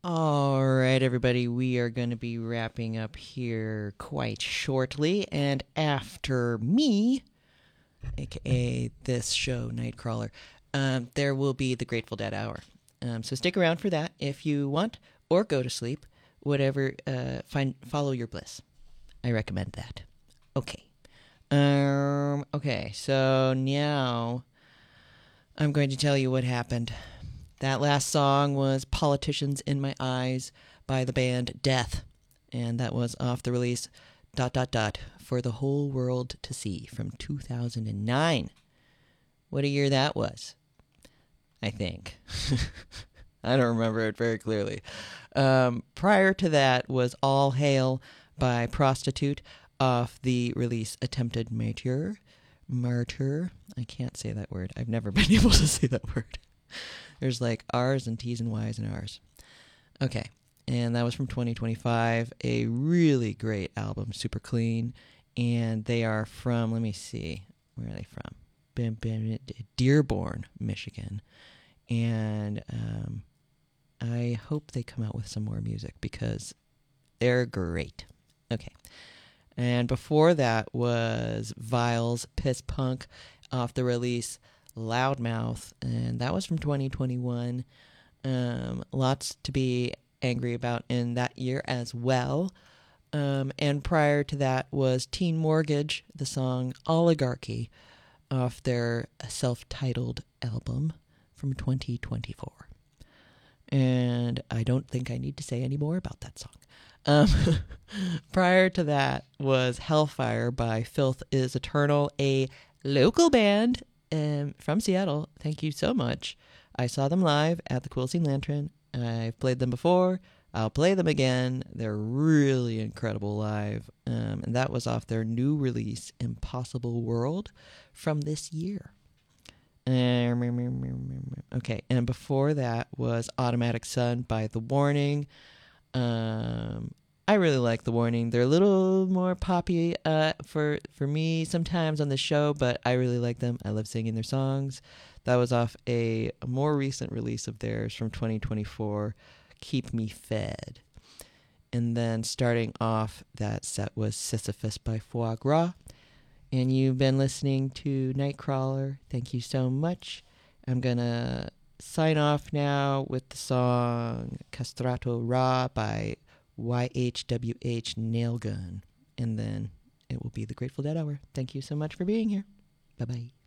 All right, everybody, we are going to be wrapping up here quite shortly. And after me, aka this show, Nightcrawler, there will be the Grateful Dead Hour. So stick around for that if you want, or go to sleep, whatever. Follow your bliss. I recommend that. Okay. Okay, so now I'm going to tell you what happened. That last song was Politicians in My Eyes by the band Death, and that was off the release For the Whole World to See from 2009. What a year that was, I think. I don't remember it very clearly. Prior to that was All Hail by Prostitute off the release Attempted Martyr. I can't say that word. I've never been able to say that word. There's like R's and T's and Y's and R's. Okay. And that was from 2025. A really great album, super clean. And they are from, let me see, where are they from? Dearborn, Michigan. And I hope they come out with some more music because they're great. Okay. And before that was Vile's Piss Punk off the release Loudmouth, and that was from 2021. Lots to be angry about in that year as well. And prior to that was Teen Mortgage, the song Oligarchy off their self-titled album from 2024. And I don't think I need to say any more about that song. Prior to that was Hellfire by Filth is Eternal, a local band from Seattle. Thank you so much. I saw them live at the Quilting Lantern. I've played them before. I'll play them again. They're really incredible live. And that was off their new release, Impossible World, from this year. Okay, and before that was Automatic Sun by The Warning. I really like The Warning. They're a little more poppy for me sometimes on the show, but I really like them. I love singing their songs. That was off a more recent release of theirs from 2024, Keep Me Fed. And then starting off that set was Sisyphus by Foie Gras. And you've been listening to Nightcrawler. Thank you so much. I'm going to sign off now with the song Castrato Ra by YHWH Nailgun. And then it will be the Grateful Dead Hour. Thank you so much for being here. Bye-bye.